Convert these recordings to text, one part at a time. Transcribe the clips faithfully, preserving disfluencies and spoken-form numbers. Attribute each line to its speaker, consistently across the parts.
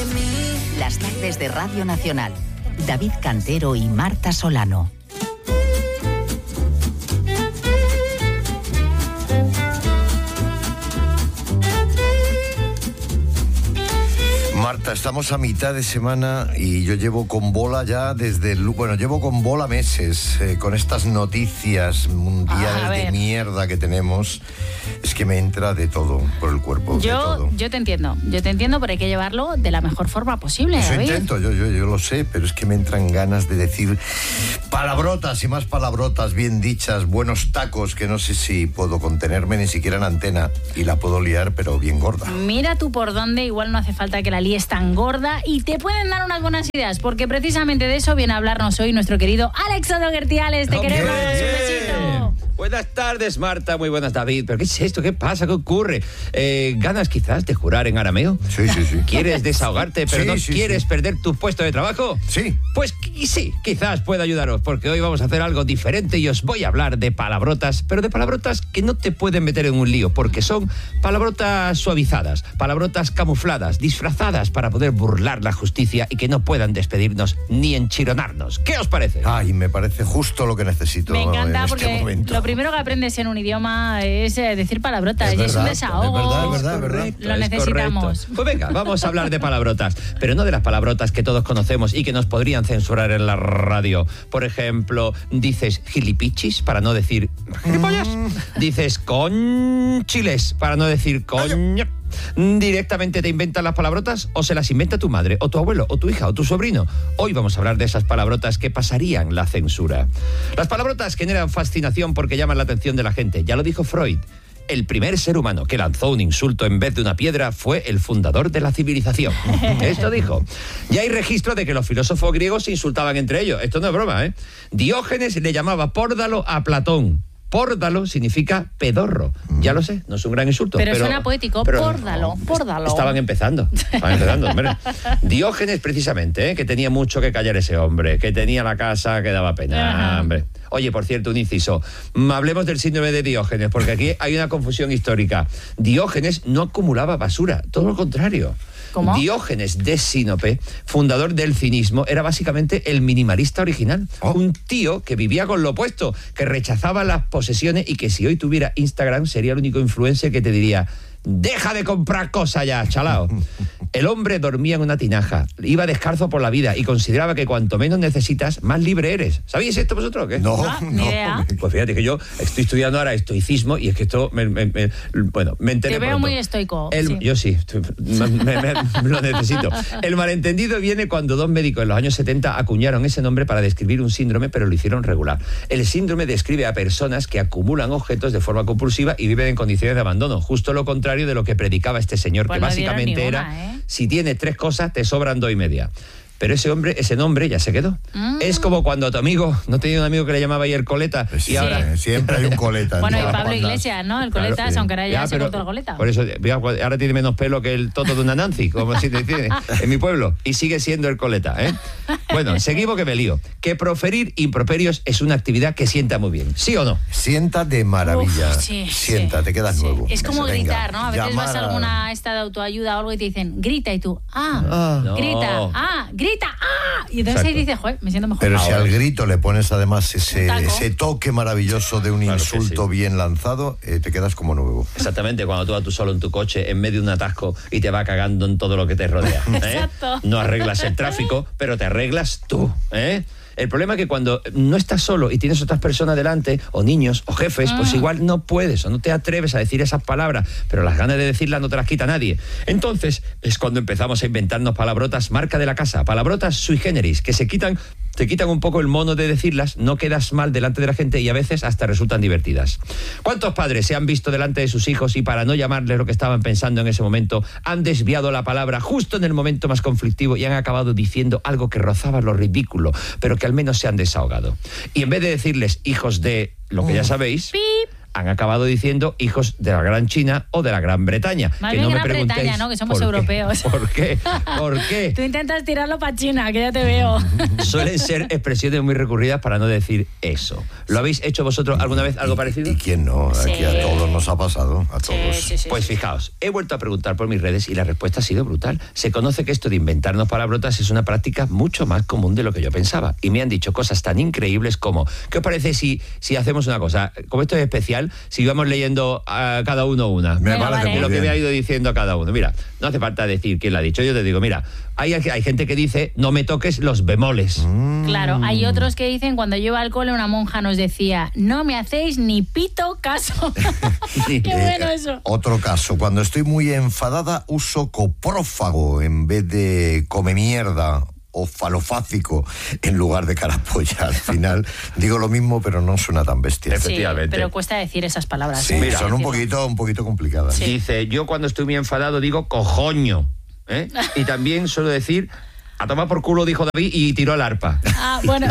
Speaker 1: de mí.
Speaker 2: Las tardes de Radio Nacional. David Cantero y Marta Solano.
Speaker 3: Marta, estamos a mitad de semana y yo llevo con bola ya desde el... Bueno, llevo con bola meses eh, con estas noticias mundiales ah, de mierda que tenemos. Es que me entra de todo por el cuerpo.
Speaker 4: Yo,
Speaker 3: de todo.
Speaker 4: yo te entiendo, yo te entiendo, pero hay que llevarlo de la mejor forma posible.
Speaker 3: Eso
Speaker 4: David.
Speaker 3: intento, yo, yo, yo lo sé, pero es que me entran ganas de decir palabrotas y más palabrotas bien dichas, buenos tacos, que no sé si puedo contenerme ni siquiera en antena y la puedo liar, pero bien gorda.
Speaker 4: Mira tú por dónde, igual no hace falta que la líes tan gorda y te pueden dar unas buenas ideas, porque precisamente de eso viene a hablarnos hoy nuestro querido Alex Odoguertiales. Te
Speaker 5: ¡Okay!
Speaker 4: queremos, un besito.
Speaker 5: Buenas tardes, Marta, muy buenas, David. ¿Pero qué es esto? ¿Qué pasa? ¿Qué ocurre? Eh, ¿Ganas quizás de jurar en arameo?
Speaker 3: Sí, sí, sí.
Speaker 5: ¿Quieres desahogarte, pero
Speaker 3: sí,
Speaker 5: no
Speaker 3: sí,
Speaker 5: quieres
Speaker 3: sí.
Speaker 5: perder tu puesto de trabajo?
Speaker 3: Sí.
Speaker 5: Pues sí, quizás pueda ayudaros, porque hoy vamos a hacer algo diferente y os voy a hablar de palabrotas, pero de palabrotas que no te pueden meter en un lío, porque son palabrotas suavizadas, palabrotas camufladas, disfrazadas para poder burlar la justicia y que no puedan despedirnos ni enchironarnos. ¿Qué os parece?
Speaker 3: Ay, me parece justo lo que necesito.
Speaker 4: Me encanta,
Speaker 3: en
Speaker 4: porque
Speaker 3: este momento.
Speaker 4: lo primero que aprendes en un idioma es eh, decir palabrotas,
Speaker 3: Es
Speaker 4: y es un
Speaker 3: verdad,
Speaker 4: desahogo.
Speaker 3: es verdad, es verdad, es verdad.
Speaker 5: Correcto,
Speaker 4: Lo
Speaker 5: es
Speaker 4: necesitamos.
Speaker 5: correcto. Pues venga, vamos a hablar de palabrotas, pero no de las palabrotas que todos conocemos y que nos podrían censurar en la radio. Por ejemplo, dices gilipichis para no decir gilipollas. Dices conchiles para no decir coño. ¿Directamente te inventan las palabrotas o se las inventa tu madre, o tu abuelo, o tu hija, o tu sobrino? Hoy vamos a hablar de esas palabrotas que pasarían la censura. Las palabrotas generan fascinación porque llaman la atención de la gente. Ya lo dijo Freud. El primer ser humano que lanzó un insulto en vez de una piedra fue el fundador de la civilización. Esto dijo. Ya hay registro de que los filósofos griegos se insultaban entre ellos. Esto no es broma, ¿eh? Diógenes le llamaba pórdalo a Platón. Pórdalo significa pedorro. Ya lo sé, no es un gran insulto.
Speaker 4: Pero,
Speaker 5: pero
Speaker 4: suena poético,
Speaker 5: pero,
Speaker 4: pórdalo,
Speaker 5: no,
Speaker 4: pórdalo.
Speaker 5: Estaban empezando, estaban empezando, hombre. Diógenes, precisamente, ¿eh? Que tenía mucho que callar ese hombre, que tenía la casa que daba pena,
Speaker 4: Ajá.
Speaker 5: hombre. Oye, por cierto, un inciso. Hablemos del síndrome de Diógenes, porque aquí hay una confusión histórica. Diógenes no acumulaba basura, todo lo contrario.
Speaker 4: ¿Cómo?
Speaker 5: Diógenes de Sinope, fundador del cinismo, era básicamente el minimalista original. Oh. Un tío que vivía con lo opuesto, que rechazaba las posesiones y que si hoy tuviera Instagram sería el único influencer que te diría: deja de comprar cosas ya, chalao. El hombre dormía en una tinaja, iba descalzo por la vida y consideraba que cuanto menos necesitas, más libre eres. ¿Sabéis esto vosotros o qué?
Speaker 3: No,
Speaker 4: Ah,
Speaker 3: no.
Speaker 4: ni idea.
Speaker 5: Pues fíjate que yo estoy estudiando ahora estoicismo y es que esto, me, me, me, bueno, me enteré
Speaker 4: Te veo
Speaker 5: pronto.
Speaker 4: muy estoico.
Speaker 5: El,
Speaker 4: sí.
Speaker 5: Yo sí, me, me, me, lo necesito. El malentendido viene cuando dos médicos en los años setenta acuñaron ese nombre para describir un síndrome, pero lo hicieron regular. El síndrome describe a personas que acumulan objetos de forma compulsiva y viven en condiciones de abandono, justo lo contrario de lo que predicaba este señor,
Speaker 4: Pues
Speaker 5: que
Speaker 4: no
Speaker 5: básicamente
Speaker 4: dieron
Speaker 5: era,
Speaker 4: ninguna, ¿eh?
Speaker 5: si tienes tres cosas, te sobran dos y media. Pero ese hombre, ese nombre ya se quedó. Mm. Es como cuando a tu amigo, no tenía un amigo que le llamaba ahí el coleta.
Speaker 3: Sí,
Speaker 5: y ahora
Speaker 3: siempre hay un coleta.
Speaker 4: Bueno, y
Speaker 3: todas las
Speaker 4: Pablo
Speaker 3: bandas.
Speaker 4: Iglesias, ¿no? El coletas,
Speaker 5: Claro, sí.
Speaker 4: aunque ahora ya,
Speaker 5: Ya,
Speaker 4: se
Speaker 5: pero
Speaker 4: cortó el coleta.
Speaker 5: Por eso, ahora tiene menos pelo que el toto de una Nancy, como si te tiene en mi pueblo. Y sigue siendo el coleta, ¿eh? Bueno, seguimos que me lío. Que proferir improperios es una actividad que sienta muy bien. ¿Sí o no?
Speaker 3: Sienta de maravilla.
Speaker 4: Uf, sí,
Speaker 3: Sienta,
Speaker 4: sí,
Speaker 3: te quedas
Speaker 4: sí.
Speaker 3: nuevo.
Speaker 4: Es como
Speaker 3: Venga,
Speaker 4: gritar, ¿no? A veces
Speaker 3: llamar
Speaker 4: vas a
Speaker 3: a-
Speaker 4: alguna esta de autoayuda o algo y te dicen, grita, y tú, ah,
Speaker 3: Ah.
Speaker 5: No.
Speaker 4: grita, ah, grita, ah. Y entonces
Speaker 5: Exacto.
Speaker 4: ahí dices, joder, me siento mejor.
Speaker 3: Pero si
Speaker 5: Ahora.
Speaker 3: al grito le pones además ese,
Speaker 4: Un taco.
Speaker 3: ese toque maravilloso de un
Speaker 5: Claro que
Speaker 3: insulto
Speaker 5: sí.
Speaker 3: bien lanzado, eh, te quedas como nuevo.
Speaker 5: Exactamente, cuando tú vas tú solo en tu coche en medio de un atasco y te va cagando en todo lo que te rodea. ¿eh?
Speaker 4: Exacto.
Speaker 5: No arreglas el tráfico, pero te arreglas tú, ¿eh? El problema es que cuando no estás solo y tienes otras personas delante, o niños, o jefes, pues igual no puedes o no te atreves a decir esas palabras, pero las ganas de decirlas no te las quita nadie. Entonces es cuando empezamos a inventarnos palabrotas marca de la casa, palabrotas sui generis, que se quitan, te quitan un poco el mono de decirlas, no quedas mal delante de la gente y a veces hasta resultan divertidas. ¿Cuántos padres se han visto delante de sus hijos y para no llamarles lo que estaban pensando en ese momento, han desviado la palabra justo en el momento más conflictivo y han acabado diciendo algo que rozaba lo ridículo, pero que al menos se han desahogado? Y en vez de decirles hijos de lo que ya sabéis,
Speaker 4: Pip.
Speaker 5: han acabado diciendo hijos de la Gran China o de la Gran Bretaña.
Speaker 4: Más
Speaker 5: que
Speaker 4: bien
Speaker 5: no me
Speaker 4: Gran
Speaker 5: preguntéis
Speaker 4: Bretaña, ¿no? Que somos
Speaker 5: por qué.
Speaker 4: europeos.
Speaker 5: ¿Por qué? ¿Por qué?
Speaker 4: Tú intentas tirarlo para China, que ya te veo.
Speaker 5: Suelen ser expresiones muy recurridas para no decir eso. ¿Lo habéis hecho vosotros alguna vez algo parecido?
Speaker 3: ¿Y quién no?
Speaker 4: Sí.
Speaker 3: Aquí a todos nos ha pasado, a todos.
Speaker 4: Sí, sí, sí.
Speaker 5: Pues fijaos, he vuelto a preguntar por mis redes y la respuesta ha sido brutal. Se conoce que esto de inventarnos palabrotas es una práctica mucho más común de lo que yo pensaba. Y me han dicho cosas tan increíbles como, ¿qué os parece si, si hacemos una cosa? Como esto es especial, si vamos leyendo a cada uno una.
Speaker 3: Me
Speaker 4: Venga,
Speaker 3: parece
Speaker 4: vale.
Speaker 3: muy
Speaker 5: Lo que
Speaker 3: bien.
Speaker 5: me ha ido diciendo cada uno. Mira, no hace falta decir quién lo ha dicho. Yo te digo, mira, hay, hay gente que dice, no me toques los bemoles.
Speaker 4: Claro, hay otros que dicen, cuando yo iba al cole, una monja nos decía, no me hacéis ni pito caso. Qué bueno
Speaker 3: Eh,
Speaker 4: eso.
Speaker 3: Otro caso, cuando estoy muy enfadada uso coprófago en vez de come mierda o falofácico en lugar de carapolla. Al final digo lo mismo, pero no suena tan bestia.
Speaker 5: Efe-
Speaker 4: Sí,
Speaker 5: efectivamente.
Speaker 4: pero cuesta decir esas palabras.
Speaker 3: Sí,
Speaker 4: ¿eh? Hay que
Speaker 3: son un
Speaker 4: decirlo.
Speaker 3: poquito, un poquito complicadas.
Speaker 4: Sí.
Speaker 5: Dice, yo cuando estoy muy enfadado digo cojoño. ¿eh? Y también suelo decir, a tomar por culo, dijo David, y tiró el arpa.
Speaker 4: Ah, bueno,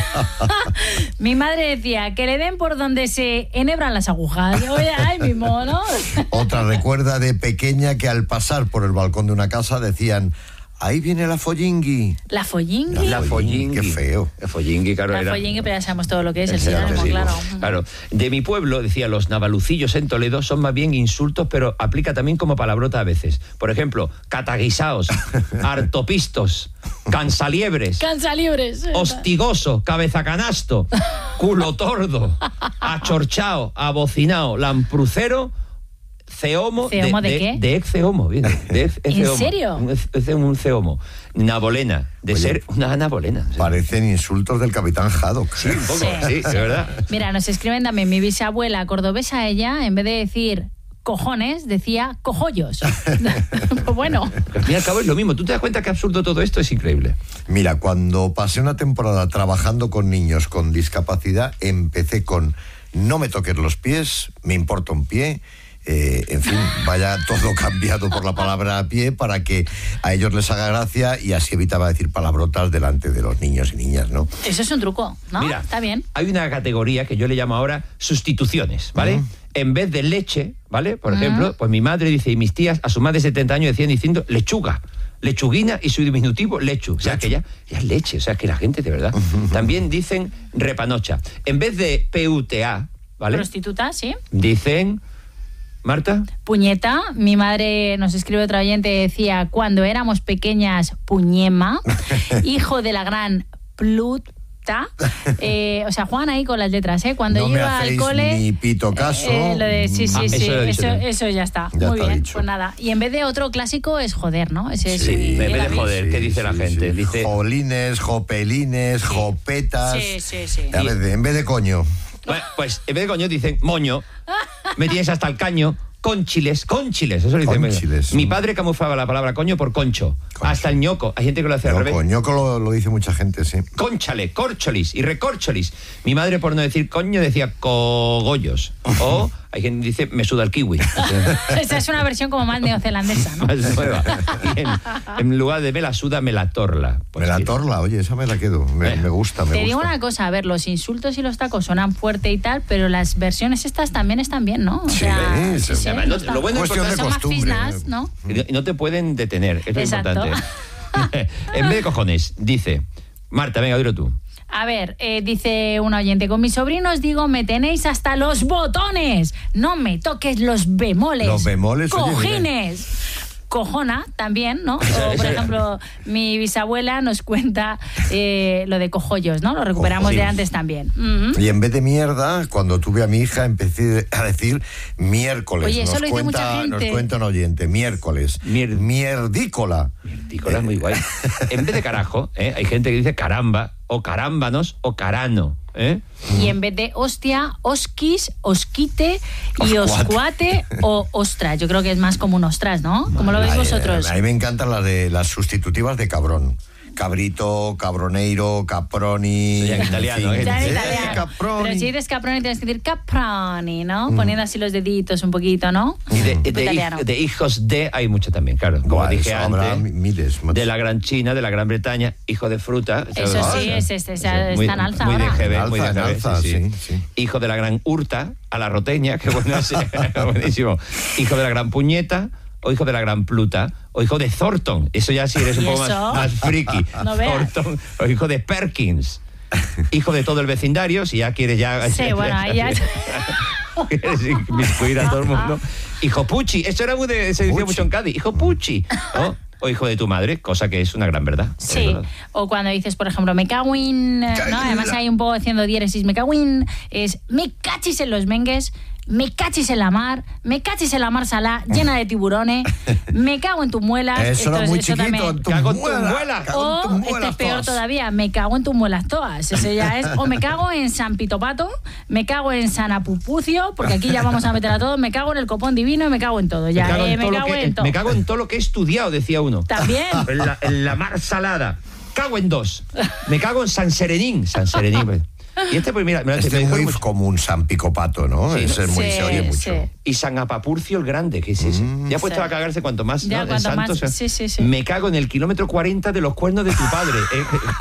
Speaker 4: mi madre decía que le den por donde se enhebran las agujas. Oye, ay, mi mono.
Speaker 3: Otra recuerda de pequeña que al pasar por el balcón de una casa decían, ahí viene la follingui.
Speaker 4: La follingui.
Speaker 5: La follingui.
Speaker 3: Qué feo.
Speaker 5: La follingui, claro,
Speaker 4: La
Speaker 5: era.
Speaker 4: follingui, pero ya sabemos todo lo que es el
Speaker 5: Claro,
Speaker 4: sinónimo,
Speaker 5: sí.
Speaker 4: claro.
Speaker 5: Claro. De mi pueblo, decía, los navalucillos en Toledo son más bien insultos, pero aplica también como palabrota a veces. Por ejemplo, cataguisaos, hartopistos, cansaliebres,
Speaker 4: Cansalibres.
Speaker 5: hostigoso, cabeza canasto, culo tordo, achorchao, abocinao, lamprucero, ceomo.
Speaker 4: ¿Ceomo de qué?
Speaker 5: De exceomo, viene, de ex-
Speaker 4: ¿En
Speaker 5: exceomo.
Speaker 4: serio?
Speaker 5: Un, ex- un ceomo. Nabolena, de
Speaker 3: Oye,
Speaker 5: ser una anabolena.
Speaker 3: Parecen insultos del capitán Haddock.
Speaker 5: Sí, un poco,
Speaker 4: Sí,
Speaker 5: sí, de verdad.
Speaker 4: Mira, nos escriben también, mi bisabuela cordobesa, ella, en vez de decir cojones, decía cojollos. Pues bueno.
Speaker 5: Al fin y al cabo es lo mismo. ¿Tú te das cuenta qué absurdo todo esto? Es increíble.
Speaker 3: Mira, cuando pasé una temporada trabajando con niños con discapacidad, empecé con no me toques los pies, me importa un pie. Eh, en fin, vaya todo cambiado por la palabra pie para que a ellos les haga gracia y así evitaba decir palabrotas delante de los niños y niñas, ¿no?
Speaker 4: Eso es un truco, ¿no?
Speaker 5: Mira,
Speaker 4: Está bien.
Speaker 5: hay una categoría que yo le llamo ahora sustituciones, ¿vale?
Speaker 3: Mm.
Speaker 5: En vez de leche, ¿vale? Por ejemplo, pues mi madre dice, y mis tías a su más de setenta años decían diciendo lechuga. Lechuguina y su diminutivo lechu. O sea, que ya, ya es leche. O sea, que la gente, de verdad. También dicen repanocha. En vez de P U T A, ¿vale?
Speaker 4: Prostituta, sí.
Speaker 5: Dicen... ¿Marta?
Speaker 4: Puñeta, mi madre nos escribe otra oyente, decía, cuando éramos pequeñas, puñema, hijo de la gran Pluta. Eh, o sea, juegan ahí con las letras, ¿eh? Cuando
Speaker 3: No
Speaker 4: yo
Speaker 3: me
Speaker 4: iba al
Speaker 3: hacéis
Speaker 4: cole.
Speaker 3: ni pito caso.
Speaker 4: eh, lo de, sí, sí,
Speaker 5: Ah,
Speaker 4: sí,
Speaker 5: eso lo he dicho
Speaker 4: eso,
Speaker 5: también.
Speaker 4: eso ya está.
Speaker 3: Ya
Speaker 4: Muy
Speaker 3: está
Speaker 4: bien,
Speaker 3: dicho.
Speaker 4: pues nada. Y en vez de otro clásico es joder, ¿no? Ese es.
Speaker 3: Sí,
Speaker 5: en vez de
Speaker 4: David.
Speaker 5: joder, ¿qué dice la gente?
Speaker 3: sí.
Speaker 5: Dice...
Speaker 3: Jolines, jopelines, jopetas.
Speaker 4: Sí, sí, sí.
Speaker 3: A ver, de- en vez de coño.
Speaker 5: Bueno, pues en vez de coño dicen moño, me tienes hasta el caño, conchiles, conchiles, eso lo dice.
Speaker 3: Conchiles.
Speaker 5: Mi padre camuflaba la palabra coño por concho,
Speaker 3: Concho.
Speaker 5: hasta el ñoco. Hay gente que lo hace al
Speaker 3: Ñoco,
Speaker 5: revés.
Speaker 3: ñoco lo, lo dice mucha gente, sí.
Speaker 5: Cónchale, córcholis y recorcholis. Mi madre, por no decir coño, decía cogollos. O hay quien dice me suda el kiwi.
Speaker 4: Esa es una versión como más neozelandesa, ¿no?
Speaker 5: Más nueva. Y en, en lugar de me la suda, me la torla. Pues
Speaker 3: me la
Speaker 5: sí.
Speaker 3: torla, oye, esa me la quedo. Me,
Speaker 5: Eh.
Speaker 3: me gusta, me
Speaker 4: Te
Speaker 3: gusta.
Speaker 4: digo una cosa, a ver, los insultos y los tacos sonan fuerte y tal, pero las versiones estas también están bien, ¿no? O
Speaker 3: Sí,
Speaker 4: sea,
Speaker 3: sí, sí.
Speaker 5: Además, no-
Speaker 4: está-
Speaker 5: lo bueno es
Speaker 3: Cuestión de
Speaker 4: son más
Speaker 3: costumbre.
Speaker 4: fisnas, ¿no?
Speaker 5: Y no- y no te pueden detener, es lo
Speaker 4: Exacto.
Speaker 5: importante. En vez de cojones, dice... Marta, venga, dilo tú.
Speaker 4: A ver, eh, dice un oyente, con mis sobrinos digo, me tenéis hasta los botones, no me toques los bemoles.
Speaker 3: Los bemoles, oye, mira.
Speaker 4: Cojines. Cojona también, ¿no? O, por ejemplo, mi bisabuela nos cuenta eh, lo de cojollos, ¿no? Lo recuperamos
Speaker 3: Cojollos.
Speaker 4: de antes también. Ujú.
Speaker 3: Y en vez de mierda, cuando tuve a mi hija, empecé a decir miércoles.
Speaker 4: Oye, eso
Speaker 3: nos
Speaker 4: lo dice
Speaker 3: cuenta,
Speaker 4: mucha gente.
Speaker 3: Nos cuenta un oyente, miércoles.
Speaker 5: Mier-
Speaker 3: Mierdícola.
Speaker 5: Tícola es muy guay. En vez de carajo, ¿eh? Hay gente que dice caramba, o carámbanos, o carano. ¿eh?
Speaker 4: Y en vez de hostia, osquis, osquite y
Speaker 3: Oscuate.
Speaker 4: oscuate o ostra. Yo creo que es más como un ostras, ¿no? ¿Cómo lo veis
Speaker 3: Ay,
Speaker 4: vosotros?
Speaker 3: A mí me encantan las de las sustitutivas de cabrón. cabrito, cabroneiro, caproni.
Speaker 5: Sí, en italiano, ¿eh?
Speaker 4: Ya en
Speaker 3: Eh,
Speaker 4: italiano.
Speaker 3: caproni.
Speaker 4: Pero si dices caproni tienes que decir caproni, ¿no? Poniendo así los deditos un poquito, ¿no?
Speaker 5: Y de, de,
Speaker 4: Italiano.
Speaker 5: hij- de hijos de hay mucho también, claro. Como
Speaker 3: Buah,
Speaker 5: dije
Speaker 3: eso habrá
Speaker 5: antes,
Speaker 3: miles, macho.
Speaker 5: de la Gran China, de la Gran Bretaña, hijo de fruta.
Speaker 4: Eso
Speaker 5: ¿sabes?
Speaker 4: sí,
Speaker 5: O sea,
Speaker 4: es, es, es,
Speaker 5: o sea, muy-
Speaker 4: está en alza
Speaker 5: muy de
Speaker 4: ahora.
Speaker 5: G B,
Speaker 3: En
Speaker 5: muy de
Speaker 3: alza, en
Speaker 5: G B,
Speaker 3: alza, sí, sí.
Speaker 5: Hijo de la Gran Hurta, a la roteña, que bueno, sí, buenísimo. Hijo de la Gran Puñeta, o hijo de la Gran Pluta, o hijo de Thornton. Eso ya sí eres un
Speaker 4: ¿Y
Speaker 5: poco más,
Speaker 4: eso?
Speaker 5: más friki.
Speaker 4: No veas.
Speaker 5: Thornton, o hijo de Perkins. Hijo de todo el vecindario, si ya quieres ya...
Speaker 4: Sí, bueno, ahí ya...
Speaker 5: Quieres inmiscuir a todo el mundo. Hijo Pucci, esto era muy de, se decía
Speaker 3: Pucci.
Speaker 5: mucho en Cádiz. Hijo Pucci, ¿no? O hijo de tu madre, cosa que es una gran verdad.
Speaker 4: Sí,
Speaker 5: Es verdad.
Speaker 4: o cuando dices, por ejemplo, me cago en... ¿no? Además hay un poco haciendo diéresis, me cago en... Es me cachis en los mengues, me cachis en la mar, me cachis en la mar salá, llena de tiburones, me cago en tus muelas.
Speaker 3: Eso era
Speaker 4: Entonces,
Speaker 3: muy
Speaker 4: eso
Speaker 3: chiquito.
Speaker 4: también-
Speaker 3: En tu
Speaker 5: Cago en tu
Speaker 3: muela,
Speaker 5: muela.
Speaker 3: cago en
Speaker 4: O,
Speaker 3: tus
Speaker 4: este
Speaker 3: muelas
Speaker 4: es peor
Speaker 3: todas.
Speaker 4: todavía, me cago en tus muelas todas. Eso ya es, o me cago en San Pitopato, me cago en San Apupucio, porque aquí ya vamos a meter a todos, me cago en el copón divino y me cago en todo. Ya,
Speaker 5: me cago,
Speaker 4: eh,
Speaker 5: en,
Speaker 4: me
Speaker 5: todo lo
Speaker 4: cago
Speaker 5: que,
Speaker 4: en todo.
Speaker 5: me cago en todo lo que he estudiado, decía uno.
Speaker 4: También.
Speaker 5: En la, en la mar salada. Cago en dos. Me cago en San Serenín. San Serenín. pues. Y este, pues mira, me lo
Speaker 3: Este
Speaker 5: me
Speaker 3: es
Speaker 5: dijo
Speaker 3: muy
Speaker 5: mucho.
Speaker 3: como un San Picopato, ¿no?
Speaker 5: Sí,
Speaker 3: Ese es muy,
Speaker 4: sí,
Speaker 3: se oye mucho.
Speaker 4: sí.
Speaker 5: Y San Apapurcio el Grande, que es ese. ya ha puesto
Speaker 4: Sí.
Speaker 5: a cagarse cuanto más.
Speaker 4: Ya,
Speaker 5: ¿no? En
Speaker 4: cuanto
Speaker 5: santos,
Speaker 4: más,
Speaker 5: o sea,
Speaker 4: sí, sí, sí.
Speaker 5: Me cago en el kilómetro cuarenta de los cuernos de tu padre. eh.